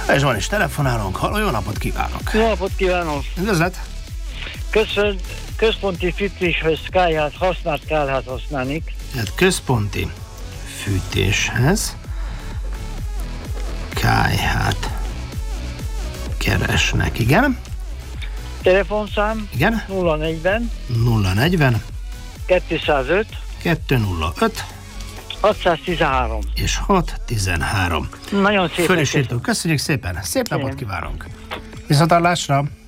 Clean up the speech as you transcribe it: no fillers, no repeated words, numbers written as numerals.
És van is telefonálunk. Halló, jó napot kívánok! Jó napot kívánok! Üdvözlet! Központi fűtéshez kályhát használt kályhát használnék. Tehát központi fűtéshez kályhát keresnek, igen? Telefonszám Igen? 040 040 205 205 613 és 613. Nagyon szépen Föl is írtuk. Köszönjük szépen! Szép napot kívánunk! Viszontlátásra!